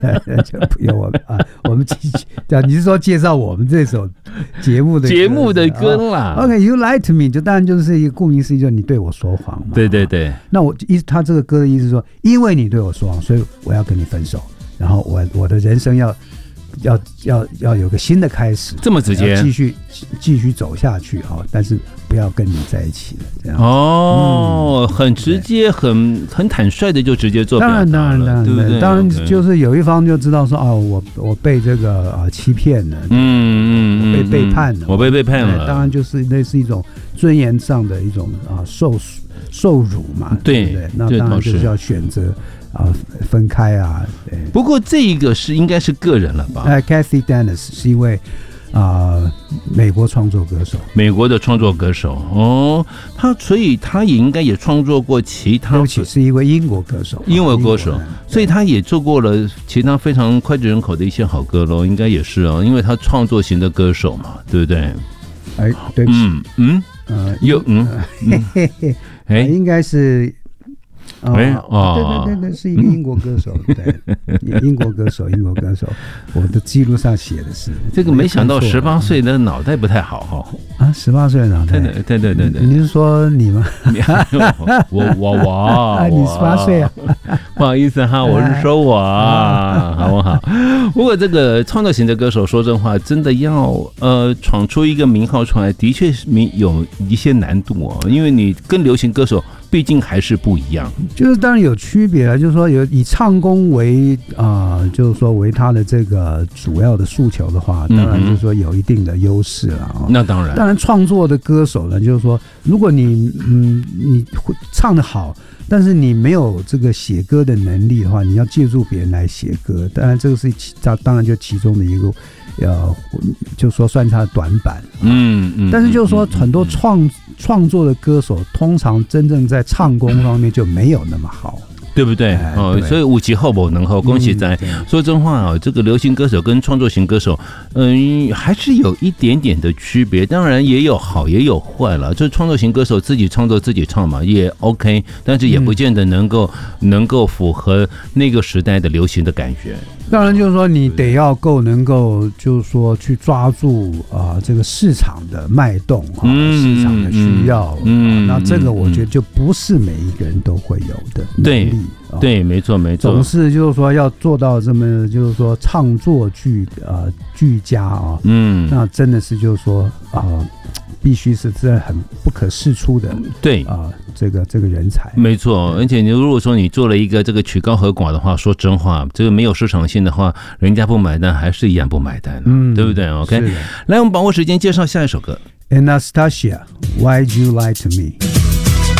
歌啦 ？OK，You Lie to Me， 就当然就是一个顾名思义，就是你对我说谎嘛。 对对对。 那他这个歌的意思是说，因为你对我说谎，所以我要跟你分手，然后我的人生要有个新的开始， 这么直接， 继续走下去但是不要跟你在一起了，这样很直接，很坦率的就直接做表达了， 当然， 对不对？ 当然就是有一方就知道说我被这个欺骗了，我被背叛了， 我被背叛了， 当然就是类似一种尊严上的一种受辱嘛，对不对？那当然就是要选择分开啊。 不过这一个应该是个人了吧 ？Kathy Dennis 是一位美国创作歌手， 美国的创作歌手所以他也应该也创作过其他， 尤其是一位英国歌手， 所以他也做过了其他非常脍炙人口的一些好歌咯，应该也是因为他创作型的歌手嘛，对不对？ 对不起，应该是。对，是一个英国歌手，对，英国歌手，我的记录上写的是这个，没想到18岁的脑袋不太好 18岁的脑袋， 对， 你是说你吗？ 我你18岁啊？ 不好意思哈，我是说我好不好？不过这个创作型的歌手，说真话，真的要闯出一个名号出来，的确是有一些难度因为你跟流行歌手毕竟还是不一样， 就是当然有区别了，就是说以唱功为就是说为他的这个主要的诉求的话，当然就是说有一定的优势了那当然创作的歌手呢，就是说如果你唱得好，但是你没有这个写歌的能力的话，你要借助别人来写歌，当然这个是当然就其中的一个就说算他的短板但是就是说很多创作的歌手通常真正在唱功方面就没有那么好， 对不对？所以有其后无能后，恭喜在。说真话这个流行歌手跟创作型歌手，还是有一点点的区别。当然也有好也有坏了。就是创作型歌手自己创作自己唱嘛，也 OK， 但是也不见得能够符合那个时代的流行的感觉。 当然就是说你得要能够就是说去抓住这个市场的脉动市场的需要那这个我觉得就不是每一个人都会有的能力对，没错， 总是就是说要做到这么就是说唱作俱佳那真的是就是说必须是这很不可世出的对这个人才， 没错。而且你如果说你做了一个这个曲高和寡的话，说真话，这个没有市场性的话，人家不买单还是一样不买单对不对 ？OK， 来，我们把握时间介绍下一首歌 ，Anastasia，Why'd You Lie to Me。